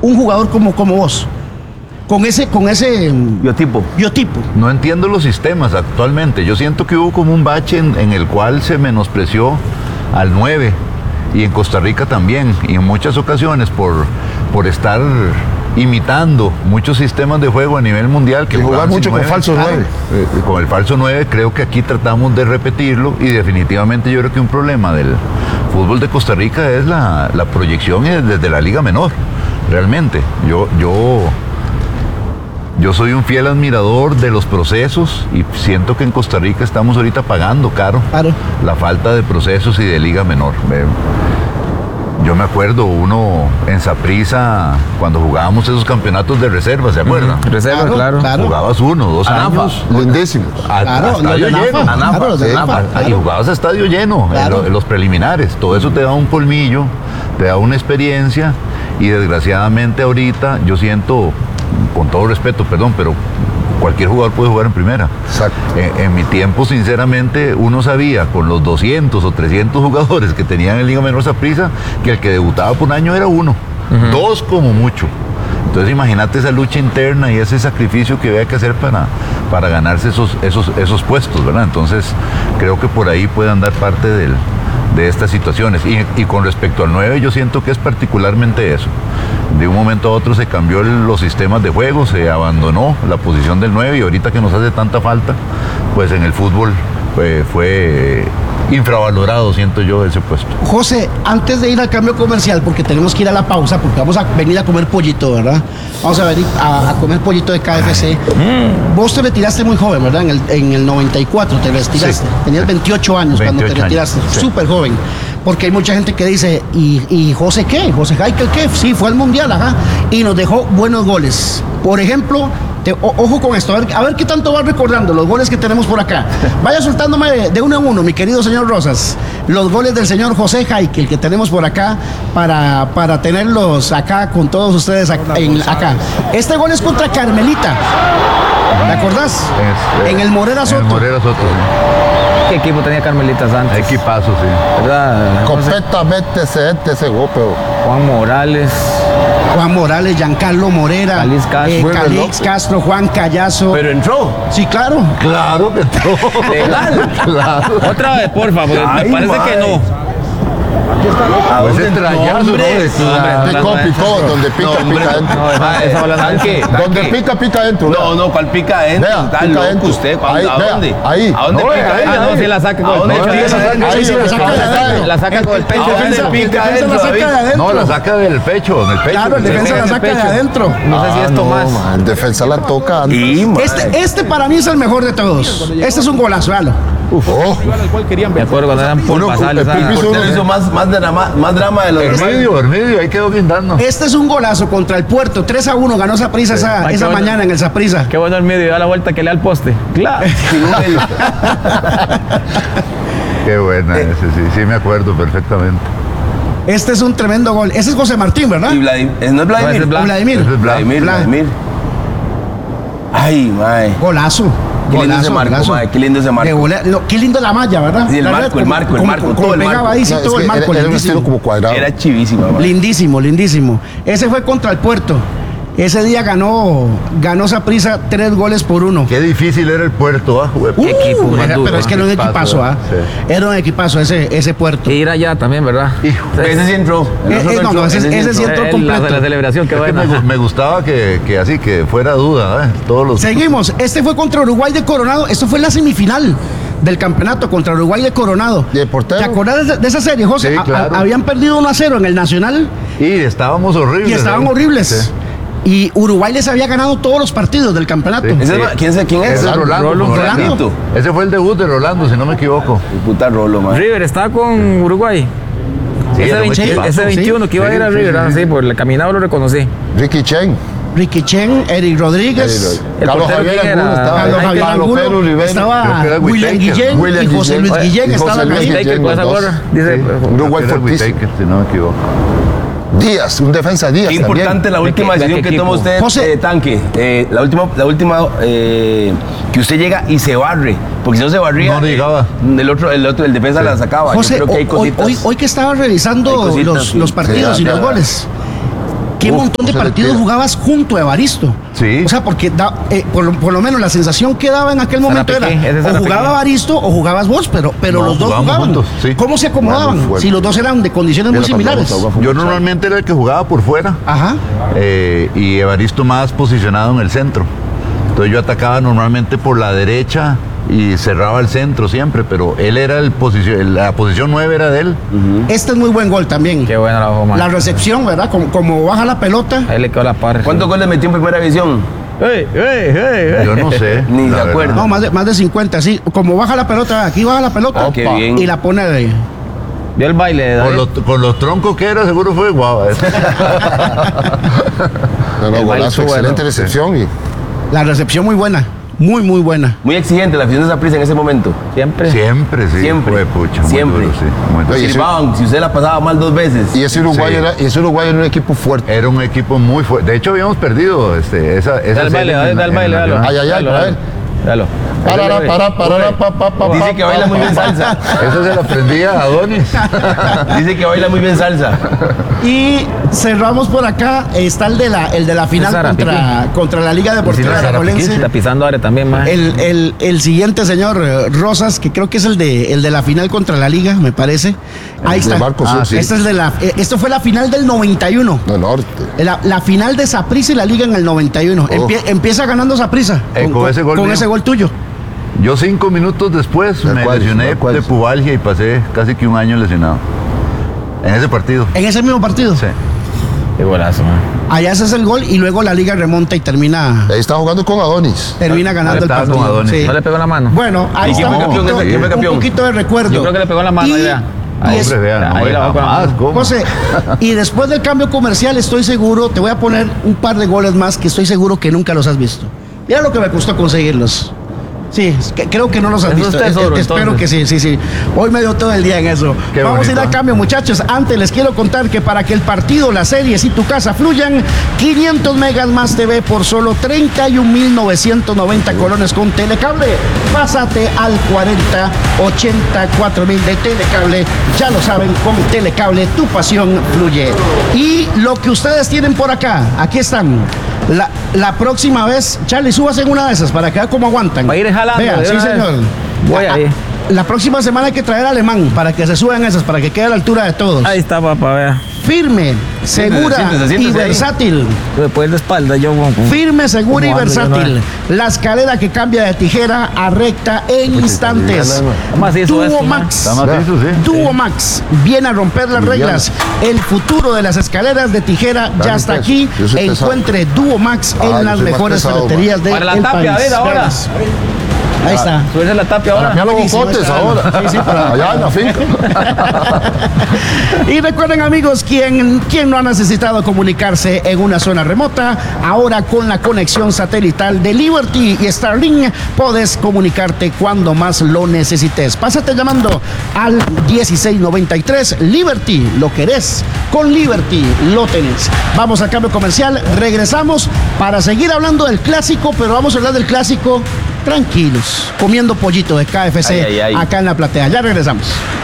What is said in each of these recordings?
un jugador como vos? Con ese biotipo. No entiendo los sistemas actualmente. Yo siento que hubo como un bache en el cual se menospreció al 9 y en Costa Rica también. Y en muchas ocasiones por estar imitando muchos sistemas de juego a nivel mundial. Que jugar mucho con falso 9. Con el falso 9 creo que aquí tratamos de repetirlo y definitivamente yo creo que un problema del fútbol de Costa Rica es la proyección desde la Liga Menor. Realmente. Yo soy un fiel admirador de los procesos y siento que en Costa Rica estamos ahorita pagando caro la falta de procesos y de Liga Menor. Yo me acuerdo uno en Saprissa cuando jugábamos esos campeonatos de reserva, ¿se acuerdan? Reserva, claro. Jugabas 1, 2 años. Lindísimo. Estadio lleno. Y jugabas a estadio lleno en los preliminares. Todo eso te da un colmillo, te da una experiencia y desgraciadamente ahorita yo siento, con todo respeto, perdón, pero cualquier jugador puede jugar en primera. Exacto. En mi tiempo, sinceramente, uno sabía con los 200 o 300 jugadores que tenían en Liga Menor Saprissa que el que debutaba por un año era uno, dos como mucho. Entonces imagínate esa lucha interna y ese sacrificio que había que hacer para ganarse esos puestos, ¿verdad? Entonces creo que por ahí puede andar parte de estas situaciones. Y con respecto al 9, yo siento que es particularmente eso. De un momento a otro se cambió los sistemas de juego, se abandonó la posición del 9 y ahorita que nos hace tanta falta, pues en el fútbol fue infravalorado, siento yo, ese puesto. José, antes de ir al cambio comercial, porque tenemos que ir a la pausa, porque vamos a venir a comer pollito, ¿verdad? Vamos a venir a comer pollito de KFC. Vos te retiraste muy joven, ¿verdad? En el 94 te retiraste. Sí. Tenías 28 años 28 cuando te retiraste. Sí. Súper joven. Porque hay mucha gente que dice, ¿y José qué? ¿José Heikel qué? Sí, fue al Mundial, ajá. Y nos dejó buenos goles. Por ejemplo, ojo con esto, a ver qué tanto vas recordando los goles que tenemos por acá. Vaya soltándome de uno en uno, mi querido señor Rosas, los goles del señor José Heikel que tenemos por acá para tenerlos acá con todos ustedes acá. Este gol es contra Carmelita, ¿te acordás? En el Morera Soto. En el Morera Soto, sí. ¿Qué equipo tenía Carmelitas antes? Equipazo, sí. ¿Verdad? Completamente excelente ese gol, pero... Juan Morales, Giancarlo Morera, Calix Castro, Juan Callazo. ¿Pero entró? Sí, claro. Claro que entró. ¿Legal? Claro. Otra vez, porfa, porque me parece que no. Pues es trayazo, Picó, donde pica adentro. Donde pica adentro. No, ¿cuál pica adentro? Está loco usted. ¿A dónde? Ahí. ¿A dónde pica adentro? No, sí la saca con el pecho. La saca con el pecho. ¿A dónde pica adentro? No, la saca del pecho, Claro, el defensa la saca de adentro. No sé si es Tomás. El defensa la toca antes. Este para mí es el mejor de todos. Este es un golazo, véalo. Me acuerdo cuando eran por pasarles. Usted hizo más drama de los Hermidio, ahí quedó guindando. Este es un golazo contra el Puerto. 3-1 ganó Saprissa esa mañana en el Saprissa. Qué bueno el medio, da la vuelta que le da al poste. Claro. Qué buena ese, sí me acuerdo perfectamente. Este es un tremendo gol. Ese es José Martín, ¿verdad? ¿No es Vladimir? Vladimir. Ay, mae. Golazo. Qué lindo ese marco, mae. Qué lindo ese marco. Qué lindo la malla, ¿verdad? Sí, el marco. Todo el marco. Ahí, sí, todo el marco. Era un estilo como cuadrado. Era chivísimo, mae. Lindísimo. Ese fue contra el Puerto. Ese día ganó Saprissa 3-1. Qué difícil era el Puerto, ¿ah? Qué equipo más duro. Pero es que era un equipazo, ¿ah? Sí. Era un equipazo ese Puerto. Y ir allá también, ¿verdad? Ese sí entró. Ese sí entró completo. La celebración, qué buena. Me gustaba que así, que fuera duda, ¿eh? Seguimos. Este fue contra Uruguay de Coronado. Esto fue en la semifinal del campeonato contra Uruguay de Coronado. ¿Y el portero? ¿Te acordás de esa serie, José? Sí, claro. Habían perdido 1-0 en el Nacional. Y estábamos horribles. Y estaban horribles. Sí. Y Uruguay les había ganado todos los partidos del campeonato. Sí. ¿Quién es? Es Rolando. Ese fue el debut de Rolando, si no me equivoco. El puta Rolo, man. River estaba con Uruguay. Sí, ese 21 que iba a ir a River, sí, por el caminado lo reconocí. Ricky Chen, Eric Rodríguez, Carlos Javier Angulo, estaba William Guillén y José Luis Guillén estaban ahí. Dice Uruguay fortísimo, si no me equivoco. Díaz, un defensa Díaz. Qué importante la última decisión que toma usted, José. Tanque. La última que usted llega y se barre. Porque si no se barría, no llegaba. El defensa la sacaba. José, yo creo que hay cositas. Hoy que estaba revisando los partidos y los goles. ¿Qué montón de no se le partidos queda. jugabas junto a Evaristo? Sí. O sea, porque por lo menos la sensación que daba en aquel momento Piqué, ese era es o Sara jugaba Piqué. Evaristo o jugabas vos, pero No, los dos jugábamos jugaban. juntos, sí. ¿Cómo se acomodaban? Jugamos fuerte. Si los dos eran de condiciones muy Mira, similares. cuando vamos a Yo normalmente era el que jugaba por fuera. Ajá. Y Evaristo más posicionado en el centro. Entonces yo atacaba normalmente por la derecha y cerraba el centro siempre, pero él era la posición 9 era de él. Este es muy buen gol también. Qué buena la jugada. La recepción, ¿verdad? Como baja la pelota. Ahí le quedó la par. ¿Cuántos goles metió en primera división? Yo no sé. Ni la de verdad. acuerdo. No, más de 50, sí. Como baja la pelota, aquí baja la pelota. Ah, qué bien. Y la pone de... Vio el baile de David. Con los troncos que era, seguro fue guau. No, El golazo, baile excelente recepción. Y La recepción muy buena. Muy, muy buena. Muy exigente la afición de Saprissa en ese momento. Siempre. Siempre, sí. Siempre. Fue pucha, muy Siempre. duro, sí, muy duro. Oye, Silbaban, si usted la pasaba mal 2 veces. y ese Uruguayo, Sí. ese Uruguayo era un equipo fuerte. Era un equipo muy fuerte. De hecho, habíamos perdido esa Da el baile, serie da el en baile, la dalo. nacional. Ay, ay, ay, Dalo, para dalo. él. Dalo. Dice que baila muy bien salsa. Eso se lo aprendía a Adonis. Dice que baila muy bien salsa. Y cerramos por acá. Está el de la final Sara contra la Liga Y si Deportiva no, Sara Piqué Aragolense. está pisando área también, más. El siguiente señor Rosas, que creo que es el de la final contra la Liga, me parece. Ahí de está. Marcos, sí. Este es esto fue la final del 91. No, norte. La final de Saprissa y la Liga en el 91. Empieza ganando Saprissa Con ese gol con mío. ese gol tuyo. Yo 5 minutos después ¿De me cuál? lesioné ¿De cuál? de pubalgia y pasé casi que un año lesionado. En ese partido. En ese mismo partido. Sí. Qué golazo, man. Allá haces el gol y luego la Liga remonta y termina Ahí está jugando con Adonis. ganando el estaba con partido. Adonis. Sí. ¿No le pegó en la mano? Bueno, ahí ¿Y quién está fue campeón? ¿Quién fue campeón? un poquito de recuerdo. Yo creo que le pegó en la mano, Y- ya. y es- Hombre, vean, ahí la va con la jamás, mano. ¿cómo? José, y después del cambio comercial estoy seguro, te voy a poner un par de goles más que estoy seguro que nunca los has visto. Mira lo que me costó conseguirlos. Sí, creo que no los has Eso es visto. tesoro, Espero entonces. que sí. Hoy me dio todo el día en eso. Qué Vamos bonito. a ir a cambio, muchachos. Antes les quiero contar que para que el partido, las series y tu casa fluyan, 500 megas más TV por solo 31,990 colones con Telecable. Pásate al 4084,000 de Telecable. Ya lo saben, con Telecable tu pasión fluye. Y lo que ustedes tienen por acá, aquí están. La próxima vez, Charlie, subas en una de esas para que vean cómo aguantan. Va a ir jalando. Vea, de sí, una vez. señor. Voy ahí. La próxima semana hay que traer alemán para que se suban esas, para que quede a la altura de todos. Ahí está, papá, vea. Firme, segura siéntese y ahí. versátil. Después de espalda, yo. Firme, segura y ¿Cómo ando? Yo versátil. La escalera que cambia de tijera a recta en instantes. Más eso, Duo esto, man. Max. Está macizo, sí. Duo Max viene a romper las reglas. El futuro de las escaleras de tijera ya está peso. aquí. Yo soy pesado. Encuentre Duo Max Ah, en yo las soy más mejores pesado, ferreterías de Para la el tapia, país. a ver, ahora. Veamos. Ahí está. Subirse la tapia ahora. Ya los buenísimo, bocotes está. ahora. Sí, sí, para- Allá en la finca. Y recuerden, amigos, quien no ha necesitado comunicarse en una zona remota, ahora con la conexión satelital de Liberty y Starlink puedes comunicarte cuando más lo necesites. Pásate llamando al 1693 Liberty. Lo querés, con Liberty lo tenés. Vamos al cambio comercial, regresamos para seguir hablando del clásico, pero vamos a hablar del clásico tranquilos, comiendo pollito de KFC Ay, ay, ay. acá en la platea. Ya regresamos.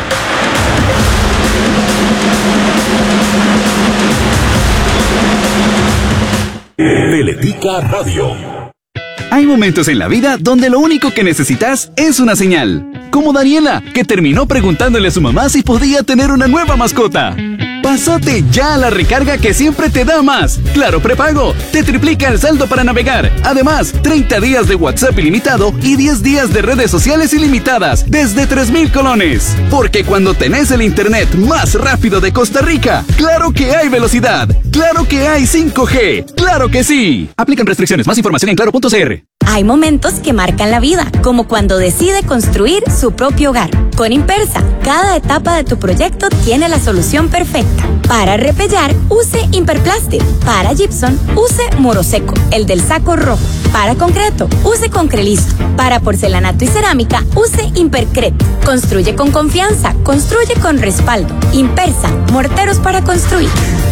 Teletica Radio. Hay momentos en la vida donde lo único que necesitas es una señal. Como Daniela, que terminó preguntándole a su mamá si podía tener una nueva mascota. Pásate ya a la recarga que siempre te da más. Claro Prepago, te triplica el saldo para navegar. Además, 30 días de WhatsApp ilimitado y 10 días de redes sociales ilimitadas desde 3,000 colones. Porque cuando tenés el internet más rápido de Costa Rica, claro que hay velocidad. Claro que hay 5G. Claro que sí. Aplican restricciones. Más información en claro.cr. Hay momentos que marcan la vida, como cuando decide construir su propio hogar. Con Impersa, cada etapa de tu proyecto tiene la solución perfecta. Para repellar, use Imperplastic. Para gypsum, use Moroseco, el del saco rojo. Para concreto, use Concrelisto. Para porcelanato y cerámica, use Impercret. Construye con confianza, construye con respaldo. Impersa, morteros para construir.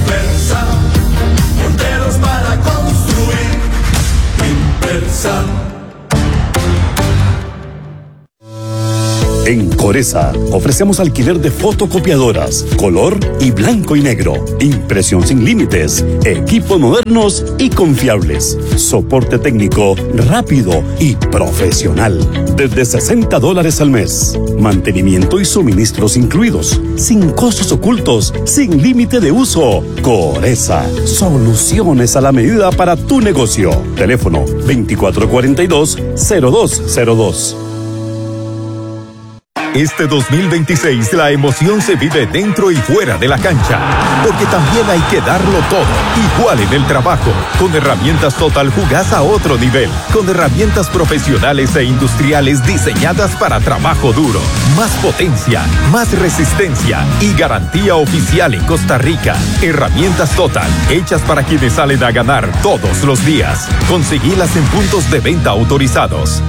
Morteros para construir. Impersa. En Coresa, ofrecemos alquiler de fotocopiadoras, color y blanco y negro, impresión sin límites, equipos modernos y confiables, soporte técnico rápido y profesional, desde $60 al mes, mantenimiento y suministros incluidos, sin costos ocultos, sin límite de uso. Coresa, soluciones a la medida para tu negocio. Teléfono 2442-0202. Este 2026 la emoción se vive dentro y fuera de la cancha, porque también hay que darlo todo, igual en el trabajo. Con Herramientas Total jugás a otro nivel, con herramientas profesionales e industriales diseñadas para trabajo duro. Más potencia, más resistencia y garantía oficial en Costa Rica. Herramientas Total, hechas para quienes salen a ganar todos los días. Conseguilas en puntos de venta autorizados.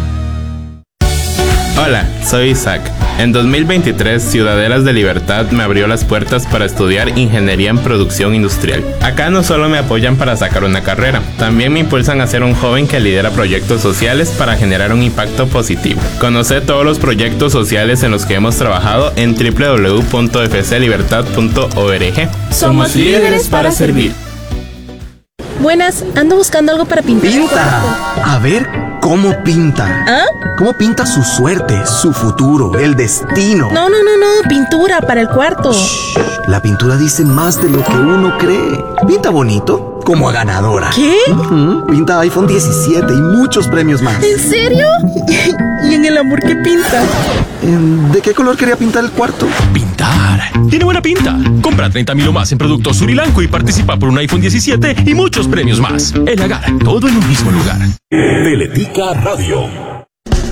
Hola, soy Isaac. En 2023, Ciudadelas de Libertad me abrió las puertas para estudiar Ingeniería en Producción Industrial. Acá no solo me apoyan para sacar una carrera, también me impulsan a ser un joven que lidera proyectos sociales para generar un impacto positivo. Conoce todos los proyectos sociales en los que hemos trabajado en www.fclibertad.org. Somos líderes para servir. Buenas, ando buscando algo para pintar. ¡Pinta! A ver cómo pinta. ¿Ah? ¿Cómo pinta su suerte, su futuro, el destino? No, pintura para el cuarto. Shh, la pintura dice más de lo que uno cree. Pinta bonito, como a ganadora. ¿Qué? Pinta iPhone 17 y muchos premios más. ¿En serio? ¿Y en el amor qué pinta? ¿De qué color quería pintar el cuarto? Pintar. Tiene buena pinta. Compra 30,000 o más en productos Surilanco y participa por un iPhone 17 y muchos premios más. El Agar, todo en un mismo lugar. Teletica Radio.